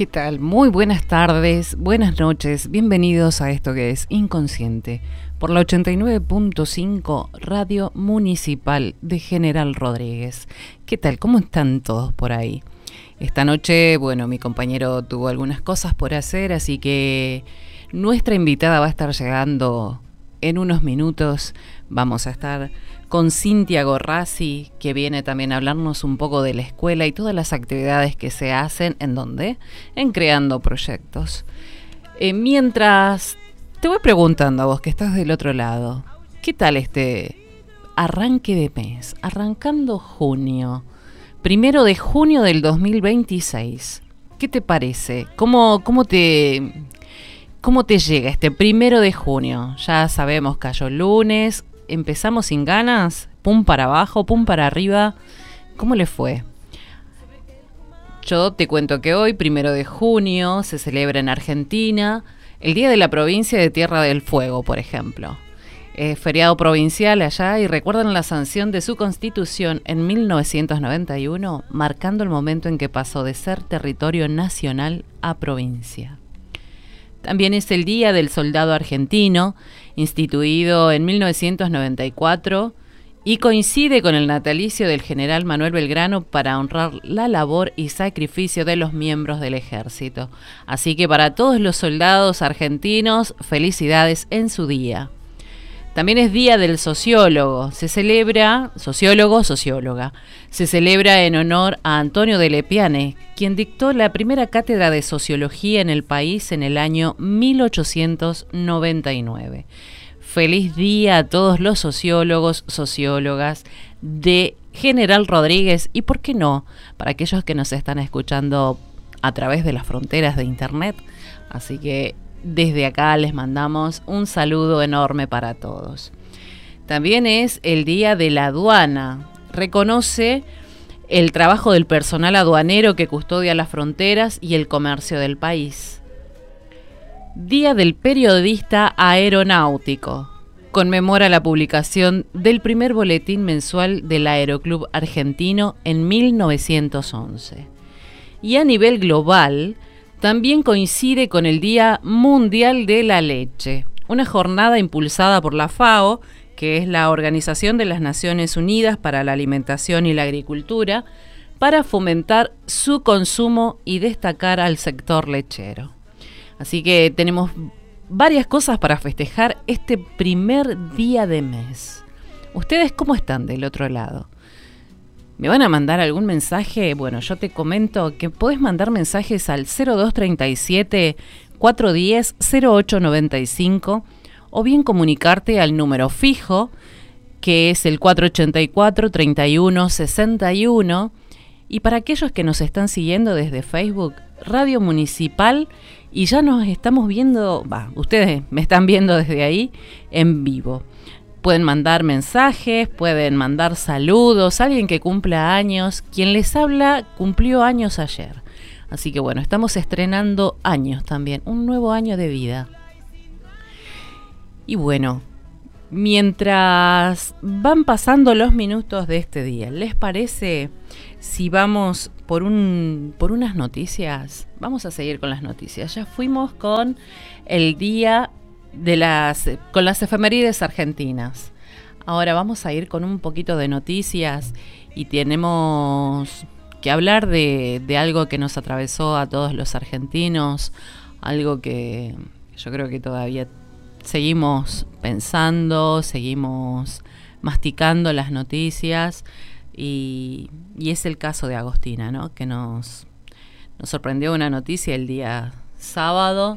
¿Qué tal? Muy buenas tardes, buenas noches, bienvenidos a esto que es Inconsciente, por la 89.5 Radio Municipal de General Rodríguez. ¿Qué tal? ¿Cómo están todos por ahí? Esta noche, bueno, mi compañero tuvo algunas cosas por hacer, así que nuestra invitada va a estar llegando en unos minutos. Vamos a estar con Cintia Gorrasi, que viene también a hablarnos un poco de la escuela y todas las actividades que se hacen. ¿En dónde? En Creando Proyectos. Mientras te voy preguntando a vos que estás del otro lado, ¿qué tal este arranque de mes? Arrancando junio, 1 de junio del 2026. ¿Qué te parece? ¿Cómo te llega este 1 de junio? Ya sabemos, cayó lunes. ¿Empezamos sin ganas? ¿Pum para abajo? ¿Pum para arriba? ¿Cómo le fue? Yo te cuento que hoy, 1 de junio, se celebra en Argentina el Día de la Provincia de Tierra del Fuego, por ejemplo. Es feriado provincial allá y recuerdan la sanción de su constitución en 1991, marcando el momento en que pasó de ser territorio nacional a provincia. También es el Día del Soldado Argentino, instituido en 1994, y coincide con el natalicio del general Manuel Belgrano para honrar la labor y sacrificio de los miembros del ejército. Así que para todos los soldados argentinos, felicidades en su día. También es Día del Sociólogo. Se celebra, socióloga. Se celebra en honor a Antonio de Lepiane, quien dictó la primera cátedra de sociología en el país en el año 1899. Feliz día a todos los sociólogos, sociólogas de General Rodríguez y, ¿por qué no?, para aquellos que nos están escuchando a través de las fronteras de Internet. Así que desde acá les mandamos un saludo enorme para todos. También es el Día de la Aduana. Reconoce el trabajo del personal aduanero que custodia las fronteras y el comercio del país. Día del Periodista Aeronáutico. Conmemora la publicación del primer boletín mensual del Aeroclub Argentino en 1911. Y a nivel global, también coincide con el Día Mundial de la Leche, una jornada impulsada por la FAO, que es la Organización de las Naciones Unidas para la Alimentación y la Agricultura, para fomentar su consumo y destacar al sector lechero. Así que tenemos varias cosas para festejar este primer día de mes. ¿Ustedes cómo están del otro lado? ¿Me van a mandar algún mensaje? Bueno, yo te comento que podés mandar mensajes al 0237 410 0895 o bien comunicarte al número fijo, que es el 484 31 61. Y para aquellos que nos están siguiendo desde Facebook, Radio Municipal, y ya nos estamos viendo, ustedes me están viendo desde ahí en vivo. Pueden mandar mensajes, pueden mandar saludos, alguien que cumpla años. Quien les habla cumplió años ayer. Así que bueno, estamos estrenando años también, un nuevo año de vida. Y bueno, mientras van pasando los minutos de este día, ¿les parece si vamos por unas noticias? Vamos a seguir con las noticias. Ya fuimos con el día con las efemérides argentinas. Ahora vamos a ir con un poquito de noticias y tenemos que hablar de algo que nos atravesó a todos los argentinos, algo que yo creo que todavía seguimos pensando, seguimos masticando las noticias y es el caso de Agostina, ¿no? Que nos sorprendió una noticia el día sábado,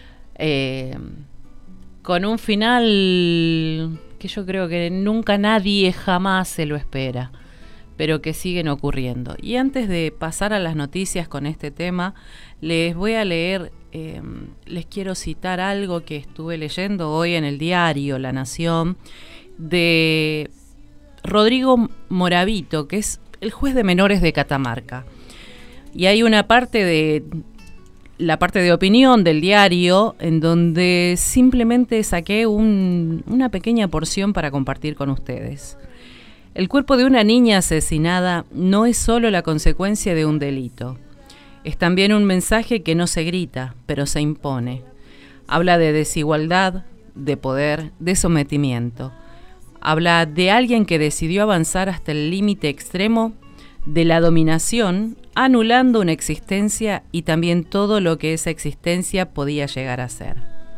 con un final que yo creo que nunca nadie jamás se lo espera, pero que siguen ocurriendo. Y antes de pasar a las noticias con este tema, les voy a leer, les quiero citar algo que estuve leyendo hoy en el diario La Nación, de Rodrigo Moravito, que es el juez de menores de Catamarca. Y hay una parte de la parte de opinión del diario en donde simplemente saqué una pequeña porción para compartir con ustedes. El cuerpo de una niña asesinada no es solo la consecuencia de un delito. Es también un mensaje que no se grita, pero se impone. Habla de desigualdad, de poder, de sometimiento. Habla de alguien que decidió avanzar hasta el límite extremo de la dominación, anulando una existencia y también todo lo que esa existencia podía llegar a ser.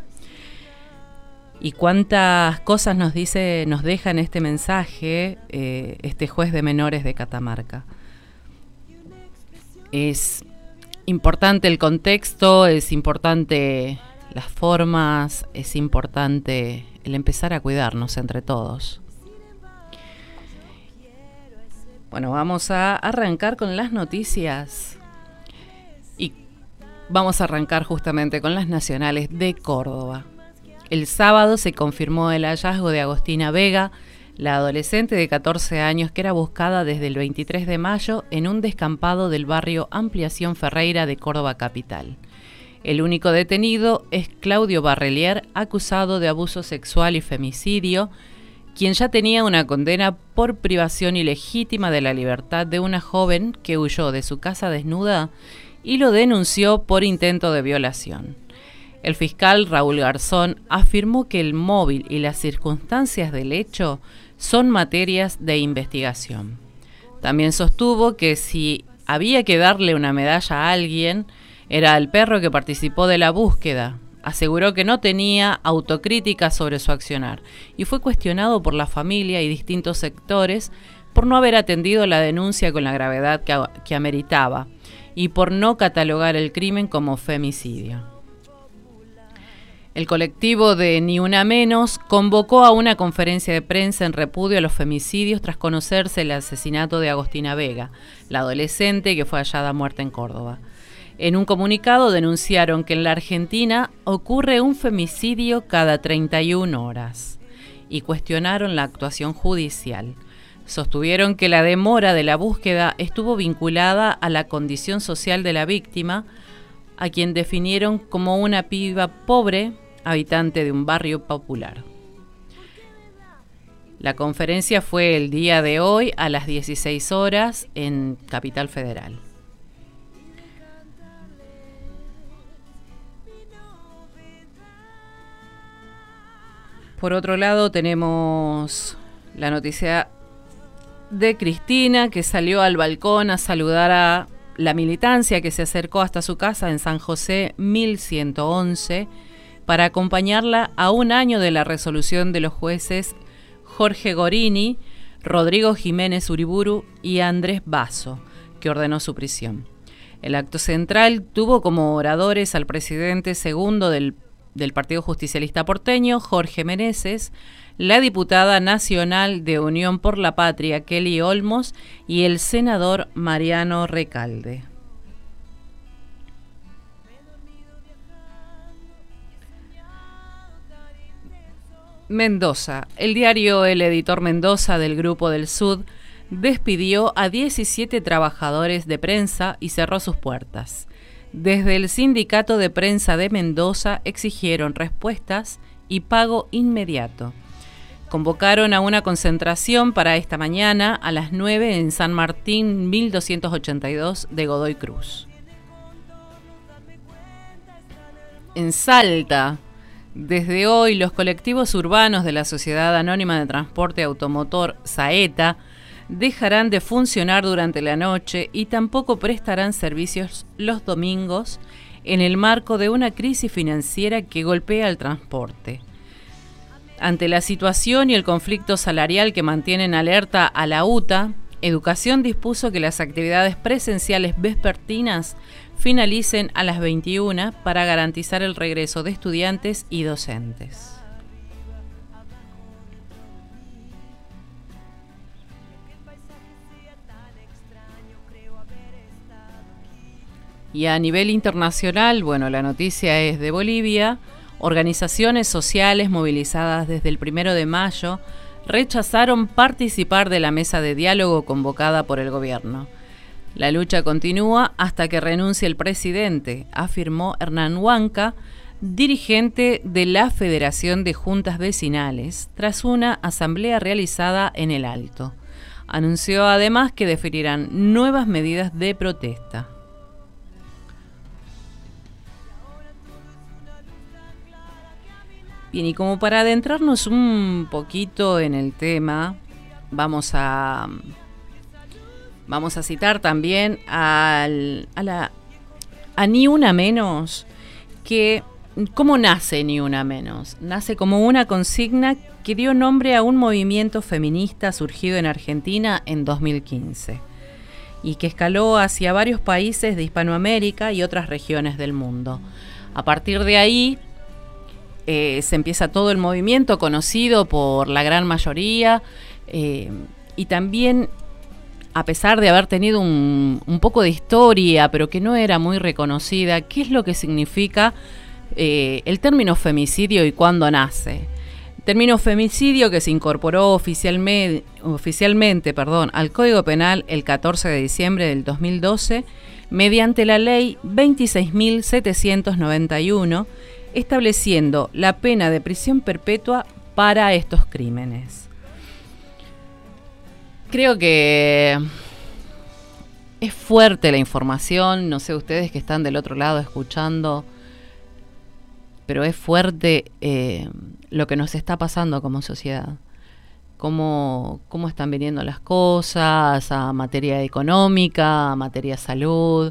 Y cuántas cosas nos deja en este mensaje este juez de menores de Catamarca. Es importante el contexto, es importante las formas, es importante el empezar a cuidarnos entre todos. Bueno, vamos a arrancar con las noticias y vamos a arrancar justamente con las nacionales de Córdoba. El sábado se confirmó el hallazgo de Agostina Vega, la adolescente de 14 años que era buscada desde el 23 de mayo en un descampado del barrio Ampliación Ferreira de Córdoba capital. El único detenido es Claudio Barrelier, acusado de abuso sexual y femicidio, quien ya tenía una condena por privación ilegítima de la libertad de una joven que huyó de su casa desnuda y lo denunció por intento de violación. El fiscal Raúl Garzón afirmó que el móvil y las circunstancias del hecho son materias de investigación. También sostuvo que si había que darle una medalla a alguien, era al perro que participó de la búsqueda. Aseguró que no tenía autocrítica sobre su accionar y fue cuestionado por la familia y distintos sectores por no haber atendido la denuncia con la gravedad que ameritaba y por no catalogar el crimen como femicidio. El colectivo de Ni Una Menos convocó a una conferencia de prensa en repudio a los femicidios tras conocerse el asesinato de Agostina Vega, la adolescente que fue hallada muerta en Córdoba. En un comunicado denunciaron que en la Argentina ocurre un femicidio cada 31 horas y cuestionaron la actuación judicial. Sostuvieron que la demora de la búsqueda estuvo vinculada a la condición social de la víctima, a quien definieron como una piba pobre, habitante de un barrio popular. La conferencia fue el día de hoy a las 16 horas en Capital Federal. Por otro lado, tenemos la noticia de Cristina, que salió al balcón a saludar a la militancia que se acercó hasta su casa en San José 1111 para acompañarla a un año de la resolución de los jueces Jorge Gorini, Rodrigo Jiménez Uriburu y Andrés Basso, que ordenó su prisión. El acto central tuvo como oradores al presidente segundo del Partido Justicialista Porteño, Jorge Meneses, la diputada nacional de Unión por la Patria, Kelly Olmos, y el senador Mariano Recalde. Mendoza. El diario El Editor Mendoza del Grupo del Sud despidió a 17 trabajadores de prensa y cerró sus puertas. Desde el Sindicato de Prensa de Mendoza exigieron respuestas y pago inmediato. Convocaron a una concentración para esta mañana a las 9 en San Martín 1282 de Godoy Cruz. En Salta, desde hoy los colectivos urbanos de la Sociedad Anónima de Transporte Automotor SAETA dejarán de funcionar durante la noche y tampoco prestarán servicios los domingos en el marco de una crisis financiera que golpea al transporte. Ante la situación y el conflicto salarial que mantienen alerta a la UTA, Educación dispuso que las actividades presenciales vespertinas finalicen a las 21 para garantizar el regreso de estudiantes y docentes. Y a nivel internacional, bueno, la noticia es de Bolivia. Organizaciones sociales movilizadas desde el 1 de mayo rechazaron participar de la mesa de diálogo convocada por el gobierno. La lucha continúa hasta que renuncie el presidente, afirmó Hernán Huanca, dirigente de la Federación de Juntas Vecinales, tras una asamblea realizada en El Alto. Anunció además que definirán nuevas medidas de protesta. Bien, y como para adentrarnos un poquito en el tema, vamos a citar también a Ni Una Menos, que ¿cómo nace Ni Una Menos? Nace como una consigna que dio nombre a un movimiento feminista surgido en Argentina en 2015 y que escaló hacia varios países de Hispanoamérica y otras regiones del mundo. A partir de ahí se empieza todo el movimiento conocido por la gran mayoría y también, a pesar de haber tenido un poco de historia, pero que no era muy reconocida, ¿qué es lo que significa el término femicidio y cuándo nace? El término femicidio, que se incorporó oficialmente al Código Penal el 14 de diciembre del 2012, mediante la Ley 26.791, estableciendo la pena de prisión perpetua para estos crímenes. Creo que es fuerte la información, no sé ustedes que están del otro lado escuchando, pero es fuerte lo que nos está pasando como sociedad. Cómo están viniendo las cosas a materia económica, a materia salud.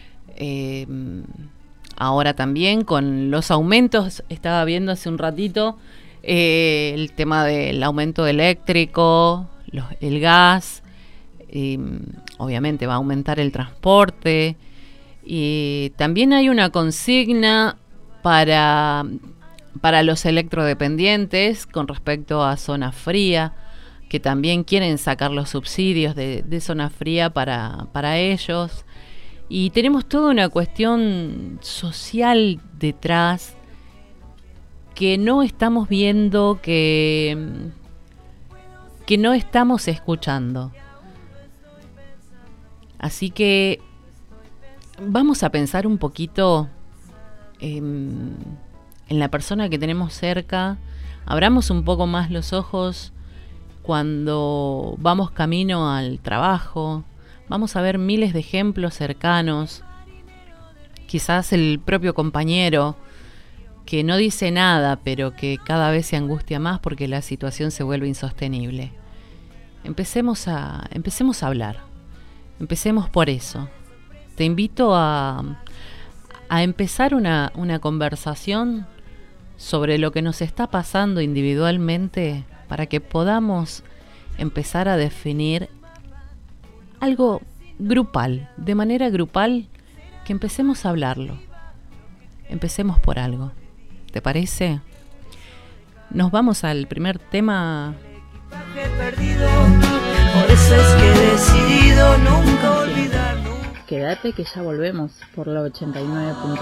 Ahora también con los aumentos, estaba viendo hace un ratito el tema del aumento eléctrico, el gas, obviamente va a aumentar el transporte, y también hay una consigna para los electrodependientes con respecto a zona fría, que también quieren sacar los subsidios de zona fría para ellos. Y tenemos toda una cuestión social detrás que no estamos viendo, que no estamos escuchando. Así que vamos a pensar un poquito en la persona que tenemos cerca. Abramos un poco más los ojos cuando vamos camino al trabajo. Vamos a ver miles de ejemplos cercanos. Quizás el propio compañero que no dice nada, pero que cada vez se angustia más porque la situación se vuelve insostenible. Empecemos a hablar. Empecemos por eso. Te invito a empezar una conversación sobre lo que nos está pasando individualmente para que podamos empezar a definir algo grupal, de manera grupal, que empecemos a hablarlo. Empecemos por algo. ¿Te parece? Nos vamos al primer tema. Por eso es que he decidido nunca olvidar. Quédate que ya volvemos por la 89.9.